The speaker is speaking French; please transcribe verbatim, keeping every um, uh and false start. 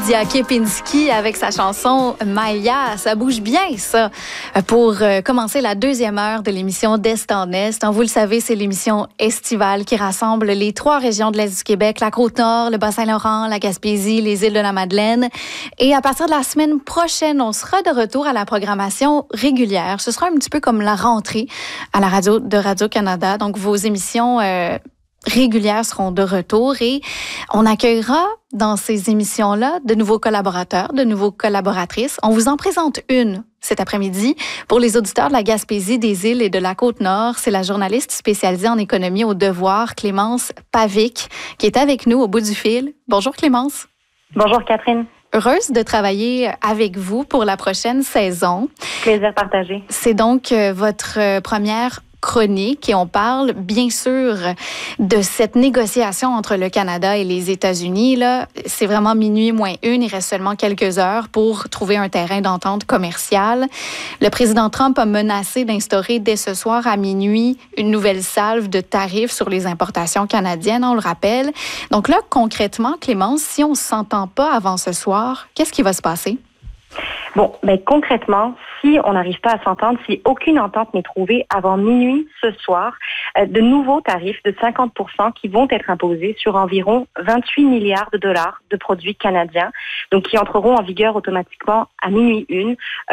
Lydia Kepinski avec sa chanson Maya. Ça bouge bien, ça, pour commencer la deuxième heure de l'émission d'Est en Est. Vous le savez, c'est l'émission estivale qui rassemble les trois régions de l'Est du Québec, la Côte-Nord, le Bas-Saint-Laurent, la Gaspésie, les îles de la Madeleine. Et à partir de la semaine prochaine, on sera de retour à la programmation régulière. Ce sera un petit peu comme la rentrée à la radio de Radio-Canada. Donc, vos émissions euh, régulières seront de retour et on accueillera dans ces émissions-là de nouveaux collaborateurs, de nouveaux collaboratrices. On vous en présente une cet après-midi. Pour les auditeurs de la Gaspésie, des îles et de la Côte-Nord, c'est la journaliste spécialisée en économie au Devoir, Clémence Pavic, qui est avec nous au bout du fil. Bonjour Clémence. Bonjour Catherine. Heureuse de travailler avec vous pour la prochaine saison. Plaisir partagé. C'est donc euh, votre euh, première chronique et on parle bien sûr de cette négociation entre le Canada et les États-Unis. Là, c'est vraiment minuit moins une. Il reste seulement quelques heures pour trouver un terrain d'entente commerciale. Le président Trump a menacé d'instaurer dès ce soir à minuit une nouvelle salve de tarifs sur les importations canadiennes, on le rappelle. Donc là, concrètement, Clémence, si on ne s'entend pas avant ce soir, qu'est-ce qui va se passer? Bon, ben concrètement, si on n'arrive pas à s'entendre, si aucune entente n'est trouvée avant minuit ce soir, euh, de nouveaux tarifs de cinquante pour cent qui vont être imposés sur environ vingt-huit milliards de dollars de produits canadiens, donc qui entreront en vigueur automatiquement à minuit une.